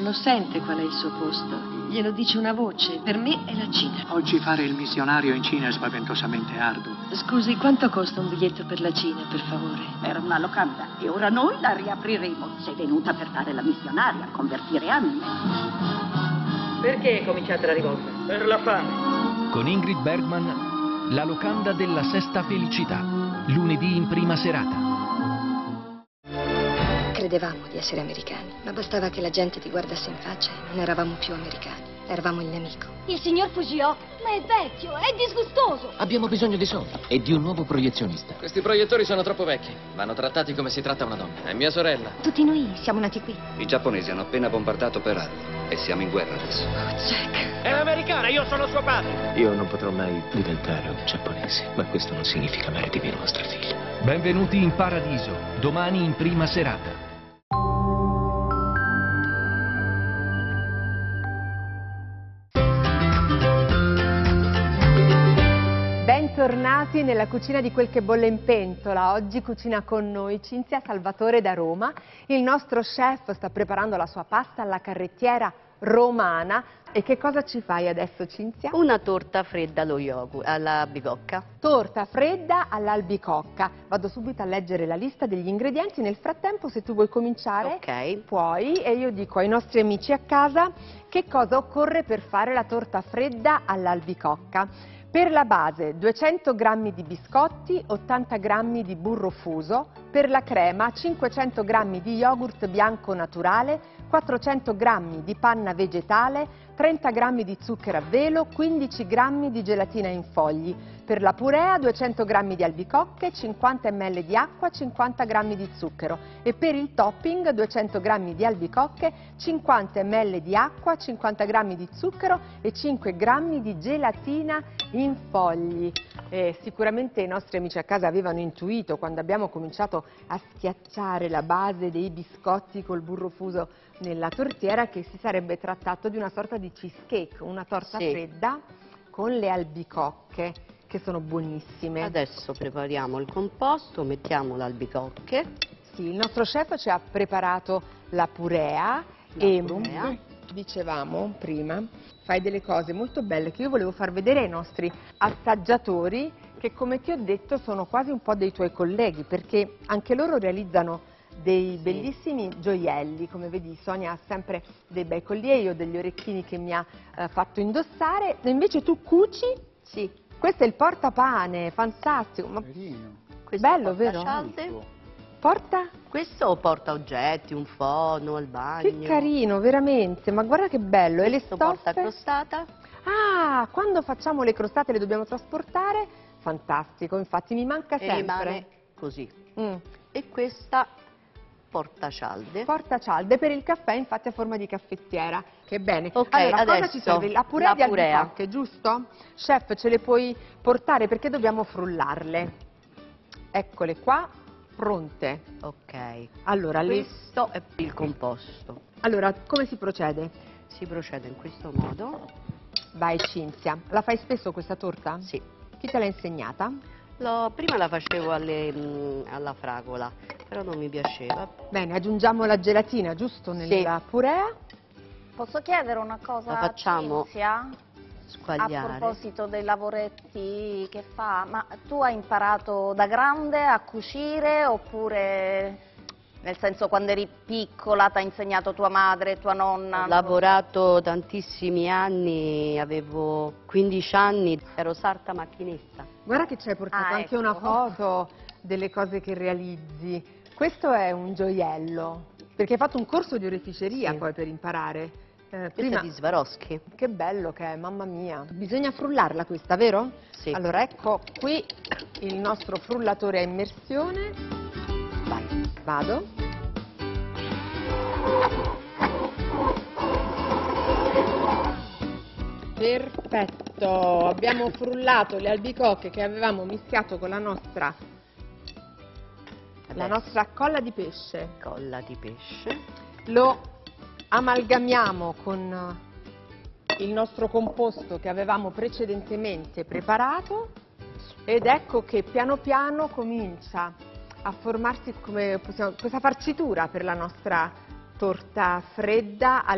lo sente qual è il suo posto. Glielo dice una voce. Per me è la Cina. Oggi fare il missionario in Cina è spaventosamente arduo. Scusi, quanto costa un biglietto per la Cina, per favore? Era una locanda e ora noi la riapriremo. Sei venuta per fare la missionaria, convertire anime. Perché cominciate la rivolta? Per la fame. Con Ingrid Bergman, La locanda della sesta felicità, lunedì in prima serata. Credevamo di essere americani, ma bastava che la gente ti guardasse in faccia e non eravamo più americani, eravamo il nemico. Il signor Fujio, ma è vecchio, è disgustoso. Abbiamo bisogno di soldi e di un nuovo proiezionista. Questi proiettori sono troppo vecchi, vanno trattati come si tratta una donna. È mia sorella. Tutti noi siamo nati qui. I giapponesi hanno appena bombardato Pearl Harbor e siamo in guerra adesso. Jack. È l'americana, io sono suo padre. Io non potrò mai diventare un giapponese, ma questo non significa amare di meno nostra figlia. Benvenuti in paradiso, domani in prima serata. Bentornati nella cucina di Quel che bolle in pentola. Oggi cucina con noi Cinzia Salvatore da Roma. Il nostro chef sta preparando la sua pasta alla carrettiera romana. E che cosa ci fai adesso, Cinzia? Una torta fredda allo yogurt, alla bicocca. Torta fredda all'albicocca. Vado subito a leggere la lista degli ingredienti. Nel frattempo, se tu vuoi cominciare, Ok. puoi. E io dico ai nostri amici a casa che cosa occorre per fare la torta fredda all'albicocca. Per la base 200 g di biscotti, 80 g di burro fuso, per la crema 500 g di yogurt bianco naturale, 400 g di panna vegetale, 30 g di zucchero a velo, 15 g di gelatina in fogli. Per la purea 200 g di albicocche, 50 ml di acqua, 50 g di zucchero. E per il topping 200 g di albicocche, 50 ml di acqua, 50 g di zucchero e 5 g di gelatina in fogli. Sicuramente i nostri amici a casa avevano intuito quando abbiamo cominciato a schiacciare la base dei biscotti col burro fuso nella tortiera che si sarebbe trattato di una sorta di cheesecake, una torta fredda con le albicocche che sono buonissime. Adesso prepariamo il composto, mettiamo le albicocche. Sì, il nostro chef ci ha preparato la purea dicevamo prima, fai delle cose molto belle che io volevo far vedere ai nostri assaggiatori che, come ti ho detto, sono quasi un po' dei tuoi colleghi, perché anche loro realizzano dei bellissimi gioielli. Come vedi, Sonia ha sempre dei bei collieri, io degli orecchini che mi ha fatto indossare. E invece tu cuci? Sì. Questo è il portapane, fantastico. Ma Questo bello, vero? Cialde. Porta? Questo porta oggetti, un forno al bagno. Che carino, veramente, ma guarda che bello. E le Questo stoffe? porta crostata. Ah, quando facciamo le crostate le dobbiamo trasportare? Fantastico, infatti mi manca E sempre. rimane così. Mm. E questa porta cialde. Porta cialde per il caffè, infatti a forma di caffettiera. Che bene. Ok, allora, cosa adesso ci serve? La purea di albicocche, giusto? Chef, ce le puoi portare perché dobbiamo frullarle. Eccole qua, pronte. Ok. Allora, Questo è il composto. allora, come si procede? Si procede in questo modo. Vai Cinzia, la fai spesso questa torta? Sì. Chi te l'ha insegnata? Prima la facevo alla fragola, però non mi piaceva. Bene, aggiungiamo la gelatina, giusto? Nella purea? Posso chiedere una cosa La facciamo a Cinzia? squagliare. A proposito dei lavoretti che fa, ma tu hai imparato da grande a cucire oppure, nel senso, quando eri piccola ti ha insegnato tua madre, tua nonna? Ho lavorato tantissimi anni, avevo 15 anni, ero sarta macchinetta. Guarda che ci hai portato anche una foto delle cose che realizzi. Questo è un gioiello, perché hai fatto un corso di oreficeria poi per imparare. Questa è di Swarovski. Che bello che è, mamma mia. Bisogna frullarla questa, vero? Sì. Allora ecco qui il nostro frullatore a immersione. Vai, vado. Perfetto, abbiamo frullato le albicocche che avevamo mischiato con la nostra colla di pesce. Colla di pesce. Lo amalgamiamo con il nostro composto che avevamo precedentemente preparato ed ecco che piano piano comincia a formarsi questa farcitura per la nostra torta fredda